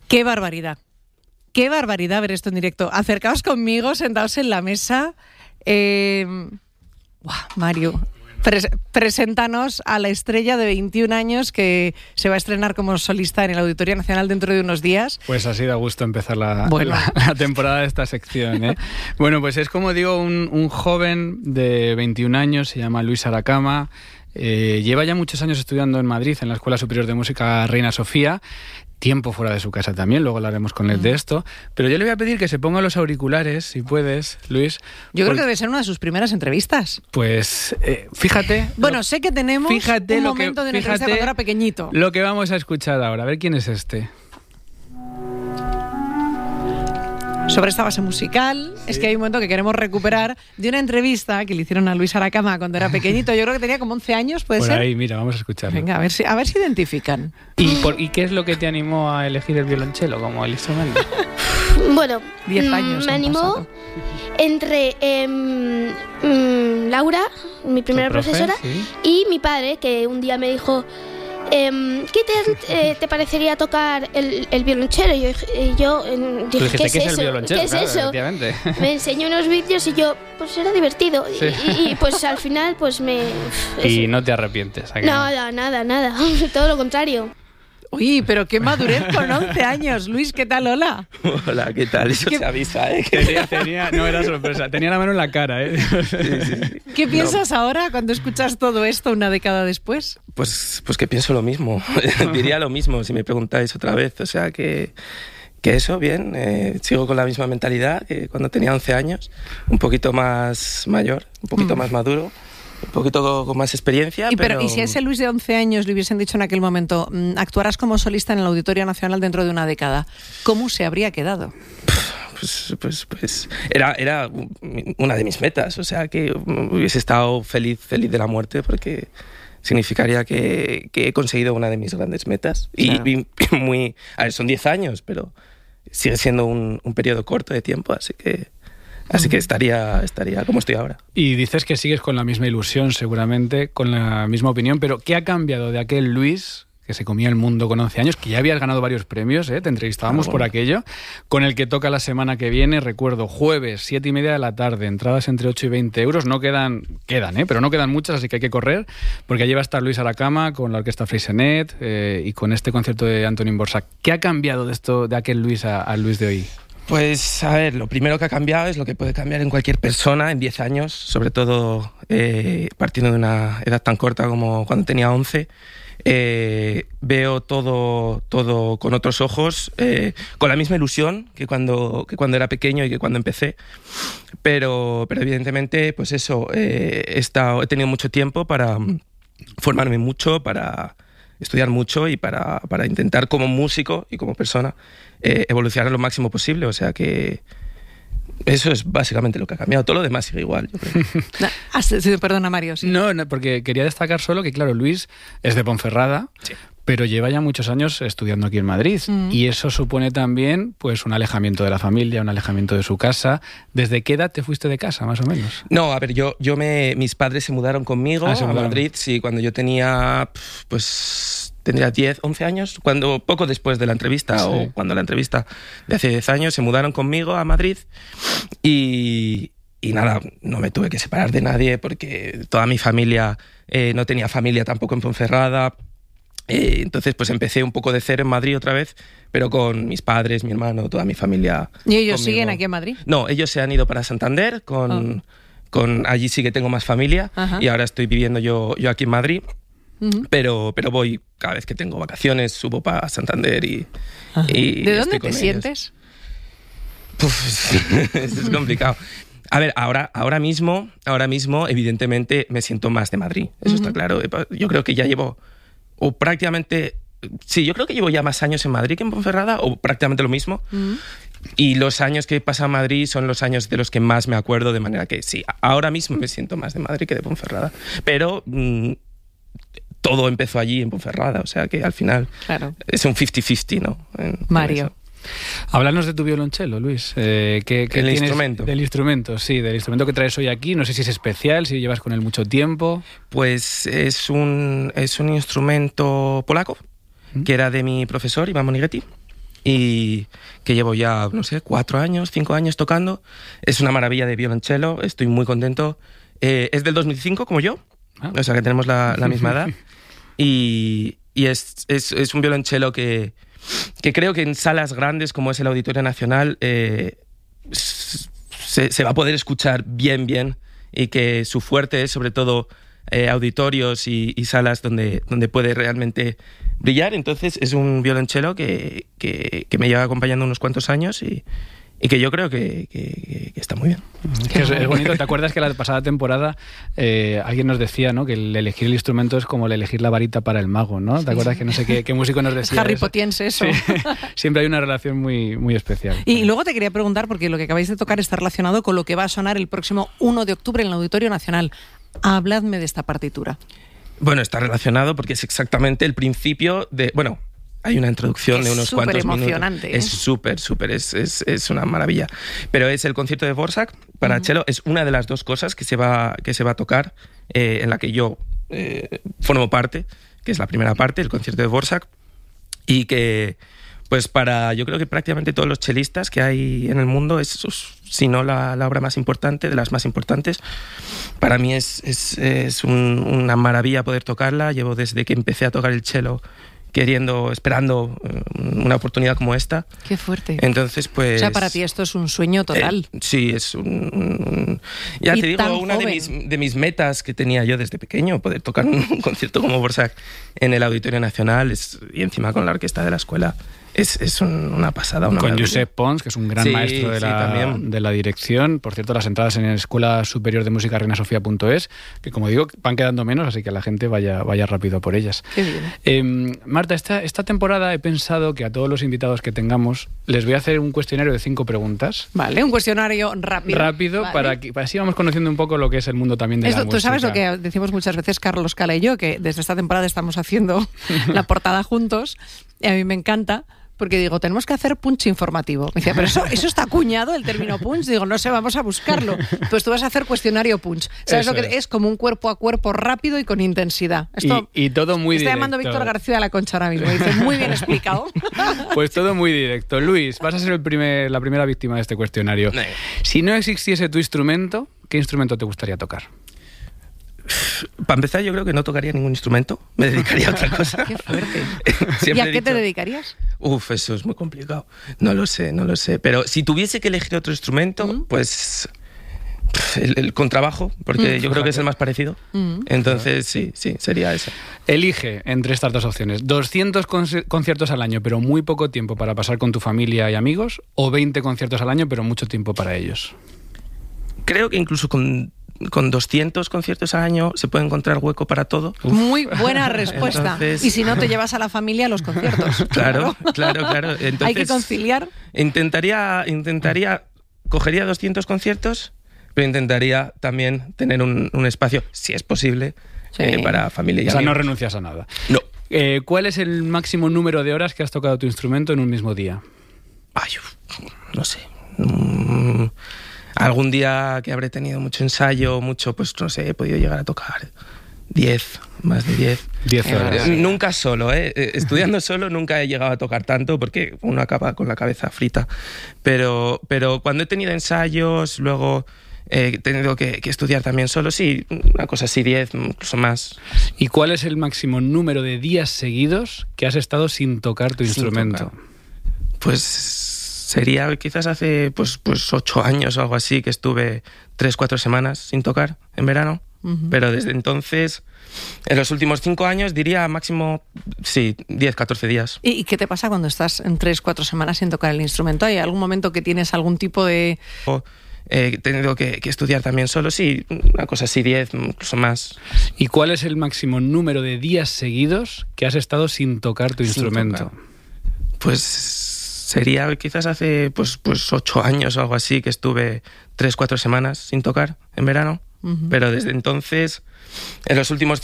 ¡Qué barbaridad! ¡Qué barbaridad ver esto en directo! Acercaos conmigo, sentaos en la mesa. Mario, preséntanos a la estrella de 21 años que se va a estrenar como solista en el Auditorio Nacional dentro de unos días. Pues así da gusto empezar la temporada de esta sección, ¿eh? Bueno, pues es como digo, un joven de 21 años, se llama Luis Aracama. Lleva ya muchos años estudiando en Madrid, en la Escuela Superior de Música Reina Sofía. Tiempo fuera de su casa también, luego hablaremos con él de esto. Pero yo le voy a pedir que se ponga los auriculares, si puedes, Luis. Yo creo que debe ser una de sus primeras entrevistas. Pues fíjate... Bueno, sé que tenemos un momento de una entrevista cuando era pequeñito. Lo que vamos a escuchar ahora, a ver quién es este. Sobre esta base musical, sí. Es que hay un momento que queremos recuperar de una entrevista que le hicieron a Luis Aracama cuando era pequeñito. Yo creo que tenía como 11 años, ¿puede ser? Por ahí, mira, vamos a escucharlo. Venga, a ver si identifican. ¿Y qué es lo que te animó a elegir el violonchelo como el instrumento? Bueno, 10 años me animó entre Laura, mi primera profesora, sí. Y mi padre, que un día me dijo... ¿qué te parecería tocar el violonchelo? Y yo dije, ¿qué es eso? ¿Qué es eso? Me enseñó unos vídeos y yo, pues era divertido. Sí. Y pues al final, pues ¿Y no te arrepientes? Nada. Todo lo contrario. Uy, pero qué madurez con 11 años. Luis, ¿qué tal? Hola. Hola, ¿qué tal? Eso se avisa, ¿eh? No era sorpresa, tenía la mano en la cara, ¿eh? Sí. ¿Qué piensas ahora cuando escuchas todo esto una década después? Pues que pienso lo mismo. Diría lo mismo si me preguntáis otra vez. O sea, que eso, bien. Sigo con la misma mentalidad que cuando tenía 11 años. Un poquito más mayor, un poquito más maduro. Un poquito con más experiencia, pero... ¿Y si a ese Luis de 11 años le hubiesen dicho en aquel momento actuarás como solista en el Auditorio Nacional dentro de una década, ¿cómo se habría quedado? Pues era una de mis metas, o sea, que hubiese estado feliz de la muerte porque significaría que he conseguido una de mis grandes metas. Claro. Y muy... A ver, son 10 años, pero sigue siendo un periodo corto de tiempo, así que estaría como estoy ahora. Y dices que sigues con la misma ilusión, seguramente, con la misma opinión, pero ¿qué ha cambiado de aquel Luis que se comía el mundo con 11 años, que ya habías ganado varios premios, te entrevistábamos por aquello, con el que toca la semana que viene, recuerdo, jueves, 7:30 de la tarde, entradas entre 8 y 20 euros, no quedan, pero no quedan muchas, así que hay que correr, porque allí va a estar Luis Aracama con la orquesta Freixenet y con este concierto de Antonín Borsac. ¿Qué ha cambiado de aquel Luis al Luis de hoy? Pues, a ver, lo primero que ha cambiado es lo que puede cambiar en cualquier persona en 10 años, sobre todo partiendo de una edad tan corta como cuando tenía 11. Veo todo con otros ojos, con la misma ilusión que cuando era pequeño y que cuando empecé. Pero evidentemente, pues eso, he tenido mucho tiempo para formarme mucho, para estudiar mucho y para intentar como músico y como persona evolucionar lo máximo posible, o sea que eso es básicamente lo que ha cambiado. Todo lo demás sigue igual, yo creo. Perdona, Mario. Sí. No, porque quería destacar solo que, claro, Luis es de Ponferrada, sí, pero lleva ya muchos años estudiando aquí en Madrid. Y eso supone también pues un alejamiento de la familia, un alejamiento de su casa. ¿Desde qué edad te fuiste de casa, más o menos? No, a ver, mis padres se mudaron conmigo a Madrid, sí, cuando yo tenía, tendría 10, 11 años, poco después de la entrevista, sí, o cuando la entrevista de hace 10 años, se mudaron conmigo a Madrid y nada, no me tuve que separar de nadie porque toda mi familia, no tenía familia tampoco en Ponferrada. Entonces pues empecé un poco de cero en Madrid otra vez, pero con mis padres, mi hermano, toda mi familia. ¿Y ellos siguen aquí en Madrid? No, ellos se han ido para Santander, allí sí que tengo más familia. Ajá. Y ahora estoy viviendo yo aquí en Madrid. Pero voy, cada vez que tengo vacaciones, subo para Santander y ¿De dónde te sientes? Eso es complicado. A ver, ahora mismo, evidentemente, me siento más de Madrid. Eso está claro. Yo creo que ya llevo, yo creo que llevo ya más años en Madrid que en Ponferrada, o prácticamente lo mismo. Y los años que he pasado en Madrid son los años de los que más me acuerdo, de manera que sí, ahora mismo me siento más de Madrid que de Ponferrada. Pero todo empezó allí en Ponferrada, o sea que al final es un 50-50, ¿no? Mario. Háblanos de tu violonchelo, Luis. ¿Qué instrumento? Del instrumento, sí, del instrumento que traes hoy aquí. No sé si es especial, si llevas con él mucho tiempo. Pues es un instrumento polaco, que era de mi profesor, Iván Monighetti. y que llevo ya, no sé, 4 años, 5 años tocando. Es una maravilla de violonchelo, estoy muy contento. Es del 2005, como yo, o sea que tenemos la misma edad. Y es un violonchelo que creo que en salas grandes como es el Auditorio Nacional se va a poder escuchar bien, y que su fuerte es sobre todo auditorios y salas donde puede realmente brillar. Entonces es un violonchelo que me lleva acompañando unos cuantos años y que yo creo que está muy bien. Es bonito. ¿Te acuerdas que la pasada temporada alguien nos decía, ¿no?, que el elegir el instrumento es como el elegir la varita para el mago, ¿no? ¿Te acuerdas que no sé qué músico nos decía? Harry Potiense eso. Sí. Siempre hay una relación muy especial. Y luego te quería preguntar, porque lo que acabáis de tocar está relacionado con lo que va a sonar el próximo 1 de octubre en el Auditorio Nacional. Habladme de esta partitura. Bueno, está relacionado porque es exactamente el principio de... Bueno, hay una introducción de unos cuantos minutos. Es súper, es una maravilla. Pero es el concierto de Dvořák para cello. Es una de las 2 cosas que se va a tocar, en la que yo formo parte, que es la primera parte, el concierto de Dvořák, y que, pues yo creo que prácticamente todos los chelistas que hay en el mundo, es, si no la obra más importante, de las más importantes. Para mí es una maravilla poder tocarla. Llevo desde que empecé a tocar el cello esperando una oportunidad como esta. Qué fuerte. Entonces, pues... O sea, para ti esto es un sueño total. Sí, es ya te digo, una de mis metas que tenía yo desde pequeño, poder tocar un concierto como Dvořák en el Auditorio Nacional, y encima con la orquesta de la escuela. Es una pasada. Una con maravilla. Josep Pons, que es un gran maestro de la dirección. Por cierto, las entradas en la Escuela Superior de Música reinasofía.es, que como digo, van quedando menos, así que la gente vaya rápido por ellas. Qué bien. Marta, esta temporada he pensado que a todos los invitados que tengamos les voy a hacer un cuestionario de 5 preguntas. Vale, un cuestionario rápido. Vale. para así vamos conociendo un poco lo que es el mundo también de la música. Tú sabes lo que decimos muchas veces Carlos Cala y yo, que desde esta temporada estamos haciendo la portada juntos, y a mí me encanta. Porque digo, tenemos que hacer punch informativo. Me decía, pero eso está acuñado, el término punch. Digo, no sé, vamos a buscarlo. Pues tú vas a hacer cuestionario punch. ¿Sabes lo que es? Como un cuerpo a cuerpo rápido y con intensidad. Esto, y todo muy directo. Está llamando Víctor García de la Concha ahora mismo. Dice, muy bien explicado. Pues todo muy directo. Luis, vas a ser la primera víctima de este cuestionario. Si no existiese tu instrumento, ¿qué instrumento te gustaría tocar? Para empezar, yo creo que no tocaría ningún instrumento. Me dedicaría a otra cosa. Qué fuerte. ¿Y a qué te dedicarías? Eso es muy complicado. No lo sé. Pero si tuviese que elegir otro instrumento, pues el contrabajo, porque yo creo que es el más parecido. Entonces, sí, sería ese. Elige entre estas 2 opciones: 200 conciertos al año, pero muy poco tiempo para pasar con tu familia y amigos, o 20 conciertos al año, pero mucho tiempo para ellos. Creo que incluso con 200 conciertos al año se puede encontrar hueco para todo. Muy buena respuesta. Entonces... Y si no, te llevas a la familia a los conciertos. Claro. Entonces, hay que conciliar. Cogería 200 conciertos, pero intentaría también tener un espacio, si es posible, para familia y amigos. O sea, no renuncias a nada. No. ¿Cuál es el máximo número de horas que has tocado tu instrumento en un mismo día? No sé. Algún día que habré tenido mucho ensayo, pues no sé, he podido llegar a tocar 10, más de 10. 10 horas. Nunca solo, estudiando solo nunca he llegado a tocar tanto porque uno acaba con la cabeza frita. Pero cuando he tenido ensayos, luego he tenido que estudiar también solo, sí, una cosa así, 10, incluso más. ¿Y cuál es el máximo número de días seguidos que has estado sin tocar tu instrumento? Pues... sería quizás hace pues 8 años o algo así, que estuve 3-4 semanas sin tocar en verano. Pero desde entonces, en los últimos 5 años, diría máximo, 10-14 días. ¿Y qué te pasa cuando estás en 3-4 semanas sin tocar el instrumento? ¿Hay algún momento que tienes algún tipo de...? He tenido que estudiar también solo, sí, una cosa así, 10, incluso más. ¿Y cuál es el máximo número de días seguidos que has estado sin tocar tu instrumento? Pues... sería quizás hace pues 8 años o algo así, que estuve 3-4 semanas sin tocar en verano. Pero desde entonces, en los últimos